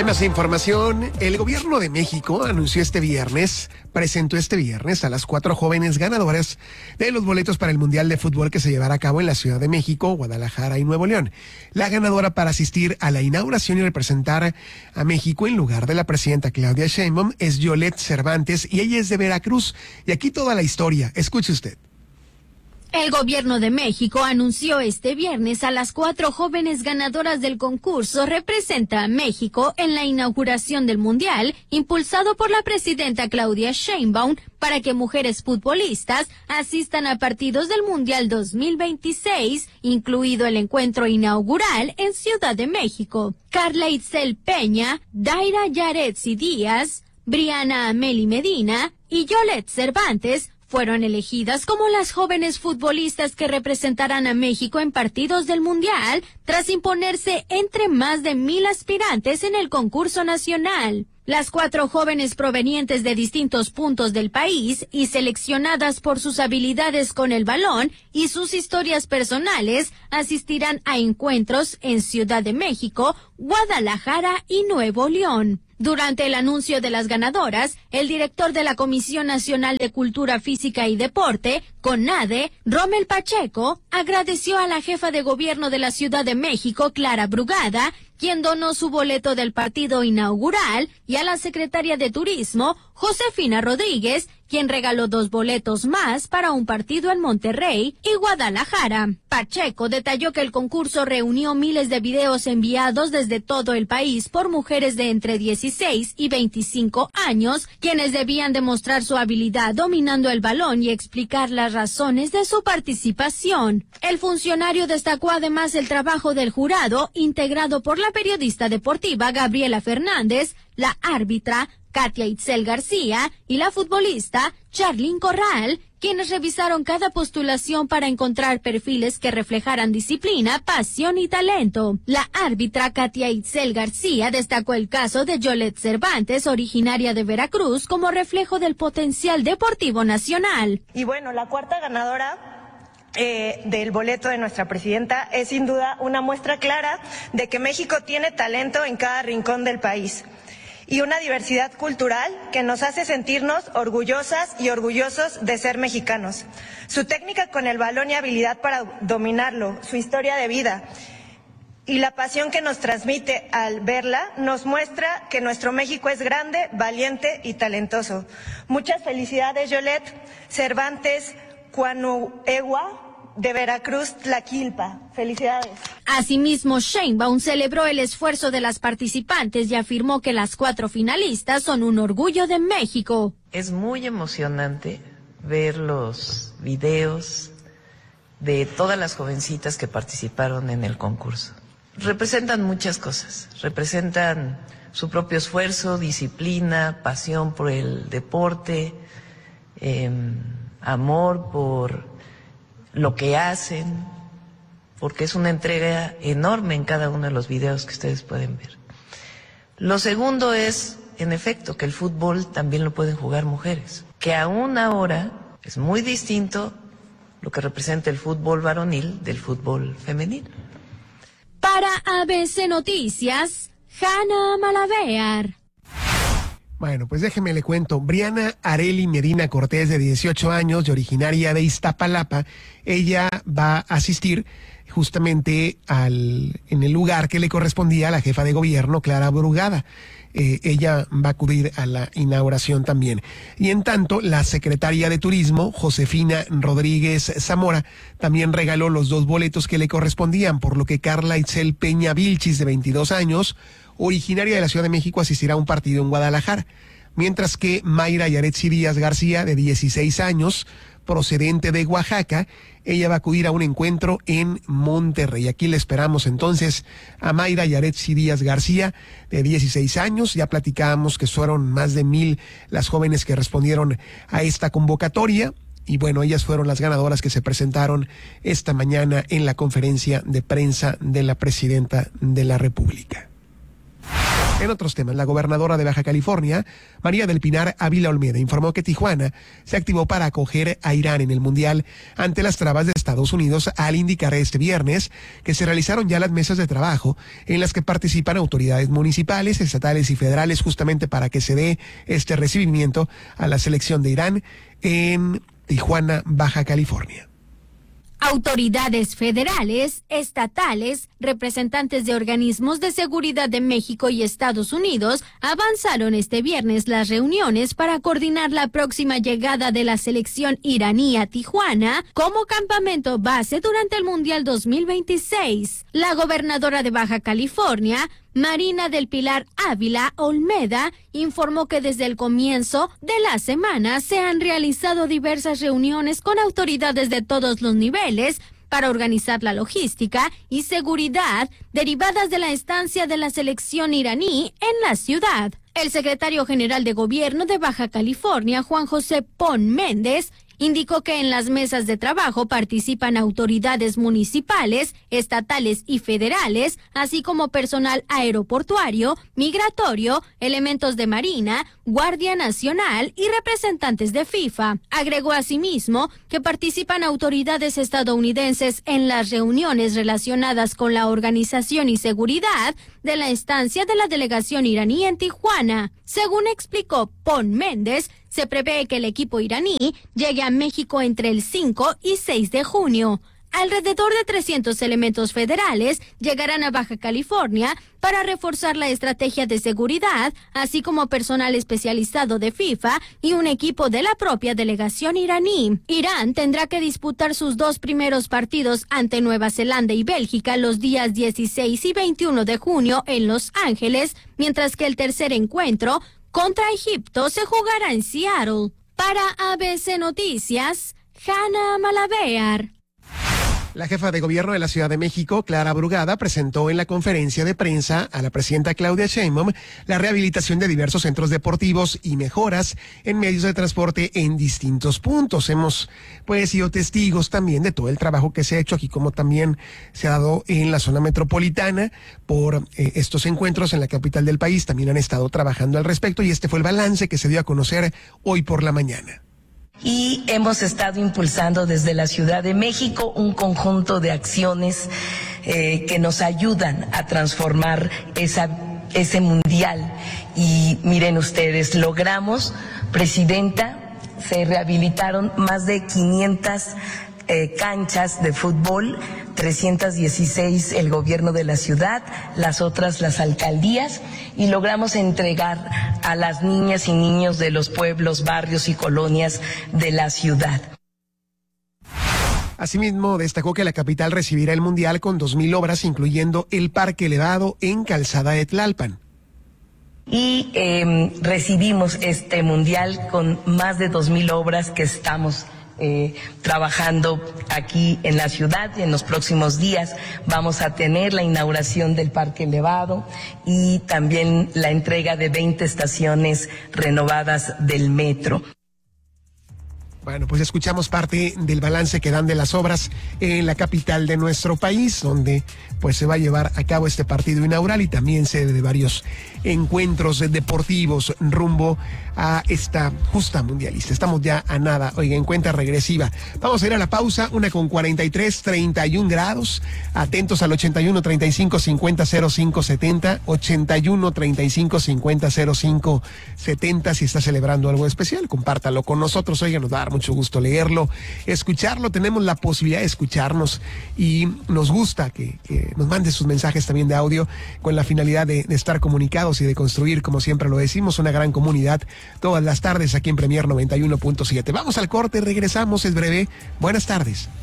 Hay más información. El gobierno de México presentó este viernes a las 4 jóvenes ganadoras de los boletos para el Mundial de Fútbol que se llevará a cabo en la Ciudad de México, Guadalajara y Nuevo León. La ganadora para asistir a la inauguración y representar a México en lugar de la presidenta Claudia Sheinbaum es Yolette Cervantes y ella es de Veracruz. Y aquí toda la historia. Escuche usted. El gobierno de México anunció este viernes a las 4 jóvenes ganadoras del concurso Representa a México en la inauguración del Mundial, impulsado por la presidenta Claudia Sheinbaum, para que mujeres futbolistas asistan a partidos del Mundial 2026, incluido el encuentro inaugural en Ciudad de México. Carla Itzel Peña, Daira Yaretsi Díaz, Briana Ameli Medina y Yolette Cervantes fueron elegidas como las jóvenes futbolistas que representarán a México en partidos del Mundial, tras imponerse entre más de 1,000 aspirantes en el concurso nacional. Las 4 jóvenes provenientes de distintos puntos del país y seleccionadas por sus habilidades con el balón y sus historias personales asistirán a encuentros en Ciudad de México, Guadalajara y Nuevo León. Durante el anuncio de las ganadoras, el director de la Comisión Nacional de Cultura Física y Deporte, CONADE, Rommel Pacheco, agradeció a la jefa de gobierno de la Ciudad de México, Clara Brugada, quien donó su boleto del partido inaugural, y a la secretaria de Turismo, Josefina Rodríguez, quien regaló 2 boletos más para un partido en Monterrey y Guadalajara. Pacheco detalló que el concurso reunió miles de videos enviados desde todo el país por mujeres de entre 16 y 25 años, quienes debían demostrar su habilidad dominando el balón y explicar las razones de su participación. El funcionario destacó además el trabajo del jurado, integrado por la periodista deportiva Gabriela Fernández, la árbitra Katia Itzel García y la futbolista Charlyn Corral, quienes revisaron cada postulación para encontrar perfiles que reflejaran disciplina, pasión y talento. La árbitra Katia Itzel García destacó el caso de Yolette Cervantes, originaria de Veracruz, como reflejo del potencial deportivo nacional. Y bueno, la cuarta ganadora del boleto de nuestra presidenta es sin duda una muestra clara de que México tiene talento en cada rincón del país y una diversidad cultural que nos hace sentirnos orgullosas y orgullosos de ser mexicanos. Su técnica con el balón y habilidad para dominarlo, su historia de vida y la pasión que nos transmite al verla nos muestra que nuestro México es grande, valiente y talentoso. Muchas felicidades, Yolette Cervantes Cuanuegua, de Veracruz, Tlaquilpa. Felicidades. Asimismo, Sheinbaum celebró el esfuerzo de las participantes y afirmó que las 4 finalistas son un orgullo de México. Es muy emocionante ver los videos de todas las jovencitas que participaron en el concurso. Representan muchas cosas, representan su propio esfuerzo, disciplina, pasión por el deporte, amor por lo que hacen, porque es una entrega enorme en cada uno de los videos que ustedes pueden ver. Lo segundo es, en efecto, que el fútbol también lo pueden jugar mujeres, que aún ahora es muy distinto lo que representa el fútbol varonil del fútbol femenino. Para ABC Noticias, Hanna Malavear. Bueno, pues déjeme le cuento. Briana Areli Medina Cortés, de 18 años, de originaria de Iztapalapa, ella va a asistir justamente en el lugar que le correspondía a la jefa de gobierno, Clara Brugada. Ella va a acudir a la inauguración también. Y en tanto, la secretaria de Turismo, Josefina Rodríguez Zamora, también regaló los 2 boletos que le correspondían, por lo que Carla Itzel Peña Vilchis, de 22 años, originaria de la Ciudad de México, asistirá a un partido en Guadalajara, mientras que Mayra Yaretsi Díaz García, de 16 años, procedente de Oaxaca, ella va a acudir a un encuentro en Monterrey. Aquí le esperamos entonces a Mayra Yaretsi Díaz García, de 16 años. Ya platicábamos que fueron más de 1,000 las jóvenes que respondieron a esta convocatoria. Y bueno, ellas fueron las ganadoras que se presentaron esta mañana en la conferencia de prensa de la presidenta de la República. En otros temas, la gobernadora de Baja California, María del Pinar Ávila Olmeda, informó que Tijuana se activó para acoger a Irán en el Mundial ante las trabas de Estados Unidos al indicar este viernes que se realizaron ya las mesas de trabajo en las que participan autoridades municipales, estatales y federales justamente para que se dé este recibimiento a la selección de Irán en Tijuana, Baja California. Autoridades federales, estatales, representantes de organismos de seguridad de México y Estados Unidos avanzaron este viernes las reuniones para coordinar la próxima llegada de la selección iraní a Tijuana como campamento base durante el Mundial 2026. La gobernadora de Baja California, Marina del Pilar Ávila Olmeda, informó que desde el comienzo de la semana se han realizado diversas reuniones con autoridades de todos los niveles para organizar la logística y seguridad derivadas de la estancia de la selección iraní en la ciudad. El secretario general de Gobierno de Baja California, Juan José Pon Méndez, indicó que en las mesas de trabajo participan autoridades municipales, estatales y federales, así como personal aeroportuario, migratorio, elementos de Marina, Guardia Nacional y representantes de FIFA. Agregó asimismo que participan autoridades estadounidenses en las reuniones relacionadas con la organización y seguridad de la estancia de la delegación iraní en Tijuana. Según explicó Pon Méndez, se prevé que el equipo iraní llegue a México entre el 5 y 6 de junio. Alrededor de 300 elementos federales llegarán a Baja California para reforzar la estrategia de seguridad, así como personal especializado de FIFA y un equipo de la propia delegación iraní. Irán tendrá que disputar sus dos primeros partidos ante Nueva Zelanda y Bélgica los días 16 y 21 de junio en Los Ángeles, mientras que el tercer encuentro contra Egipto se jugará en Seattle. Para ABC Noticias, Hanna Malavear. La jefa de gobierno de la Ciudad de México, Clara Brugada, presentó en la conferencia de prensa a la presidenta Claudia Sheinbaum la rehabilitación de diversos centros deportivos y mejoras en medios de transporte en distintos puntos. Hemos sido testigos también de todo el trabajo que se ha hecho aquí, como también se ha dado en la zona metropolitana por estos encuentros en la capital del país. También han estado trabajando al respecto y este fue el balance que se dio a conocer hoy por la mañana. Y hemos estado impulsando desde la Ciudad de México un conjunto de acciones que nos ayudan a transformar ese mundial. Y miren ustedes, logramos, Presidenta, se rehabilitaron más de 500 canchas de fútbol, 316 el gobierno de la ciudad, las otras las alcaldías, y logramos entregar a las niñas y niños de los pueblos, barrios y colonias de la ciudad. Asimismo, destacó que la capital recibirá el Mundial con 2,000 obras, incluyendo el Parque Elevado en Calzada de Tlalpan. Y recibimos este Mundial con más de 2,000 obras que estamos trabajando aquí en la ciudad. Y en los próximos días vamos a tener la inauguración del Parque Elevado y también la entrega de 20 estaciones renovadas del metro. Bueno, pues escuchamos parte del balance que dan de las obras en la capital de nuestro país, donde pues se va a llevar a cabo este partido inaugural y también sede de varios encuentros deportivos rumbo a esta justa mundialista. Estamos ya a nada, oiga, en cuenta regresiva. Vamos a ir a la pausa, 1:43, 31 grados. Atentos al 81 35 50 05 70, 81 35 50 05 70. Si está celebrando algo especial, compártalo con nosotros. Oiga, nos va a dar mucho gusto leerlo, escucharlo. Tenemos la posibilidad de escucharnos y nos gusta que nos mande sus mensajes también de audio con la finalidad de estar comunicados y de construir, como siempre lo decimos, una gran comunidad todas las tardes aquí en Premier 91.7. Vamos al corte, regresamos, es breve. Buenas tardes.